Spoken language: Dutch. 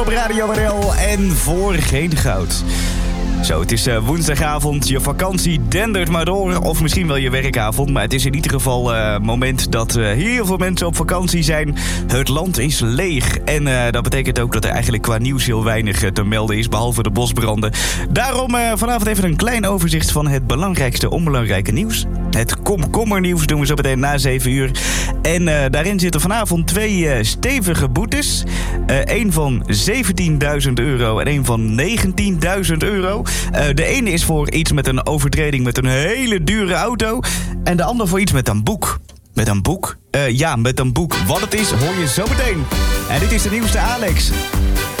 op Radio RL en voor geen goud. Zo, het is woensdagavond, je vakantie dendert maar door. Of misschien wel je werkavond, maar het is in ieder geval moment dat heel veel mensen op vakantie zijn. Het land is leeg en dat betekent ook dat er eigenlijk qua nieuws heel weinig te melden is, behalve de bosbranden. Daarom vanavond even een klein overzicht van het belangrijkste onbelangrijke nieuws. Het komkommernieuws doen we zo meteen na 7 uur. En daarin zitten vanavond 2 stevige boetes. Eén van €17.000 en één van €19.000. De ene is voor iets met een overtreding met een hele dure auto. En de ander voor iets met een boek. Met een boek? Ja, met een boek. Wat het is, hoor je zo meteen. En dit is de nieuwste Alex.